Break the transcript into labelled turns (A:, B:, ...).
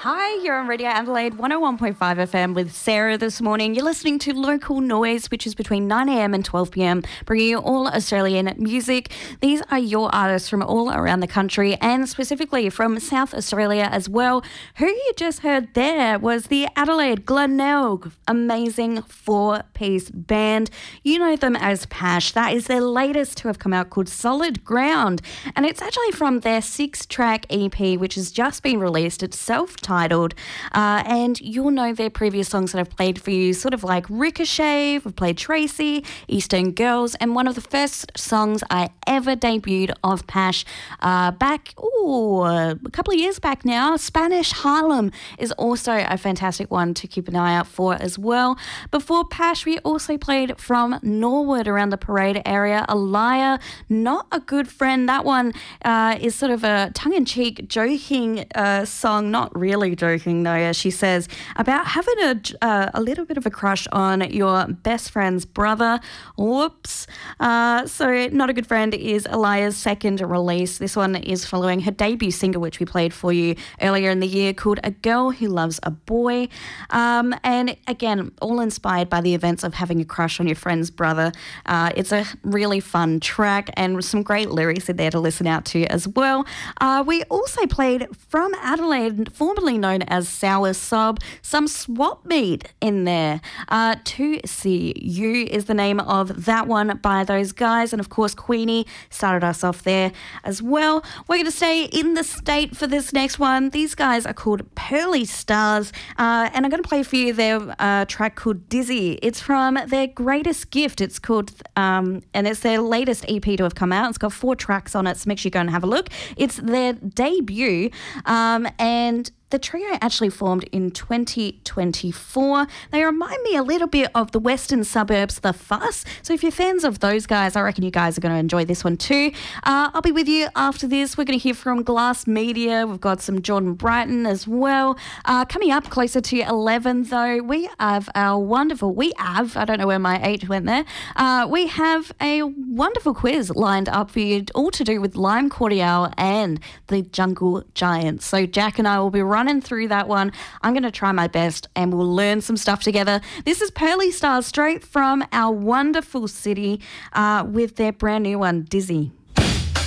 A: Hi, you're on Radio Adelaide 101.5 FM with Sarah this morning. You're listening to Local Noise, which is between 9 a.m. and 12 p.m, bringing you all Australian music. These are your artists from all around the country and specifically from South Australia as well. Who you just heard there was the Adelaide Glenelg, amazing four-piece band. You know them as Pash. That is their latest to have come out called Solid Ground. And it's actually from their 6-track EP, which has just been released. It's self-titled, and you'll know their previous songs that I've played for you, sort of like Ricochet, we've played Tracy, Eastern Girls, and one of the first songs I ever debuted of Pash back, a couple of years back now, Spanish Harlem is also a fantastic one to keep an eye out for as well. Before Pash, we also played from Norwood around the Parade area, A Liar, Not a Good Friend. That one is sort of a tongue-in-cheek joking song, not really joking though, as she says, about having a little bit of a crush on your best friend's brother. Whoops. So Not a Good Friend is Alia's second release. This one is following her debut single, which we played for you earlier in the year, called A Girl Who Loves a Boy. And again, all inspired by the events of having a crush on your friend's brother. It's a really fun track and some great lyrics in there to listen out to as well. We also played from Adelaide, formerly known as Sour Sob, some Swap Meet in there. To See You is the name of that one by those guys. And of course, Queenie started us off there as well. We're going to stay in the state for this next one. These guys are called Pearly Stars, and I'm going to play for you their track called Dizzy. It's from their Greatest Gift. It's called, and it's their latest EP to have come out. It's got 4 tracks on it, so make sure you go and have a look. It's their debut, and the trio actually formed in 2024. They remind me a little bit of the Western Suburbs, The Fuss. So if you're fans of those guys, I reckon you guys are going to enjoy this one too. I'll be with you after this. We're going to hear from Glass Media. We've got some Jordan Brighton as well. Coming up closer to 11 though, we have I don't know where my H went there. We have a wonderful quiz lined up for you, all to do with Lime Cordiale and the Jungle Giants. So Jack and I will be running through that one. I'm going to try my best and we'll learn some stuff together. This is Pearly Stars straight from our wonderful city with their brand new one, Dizzy.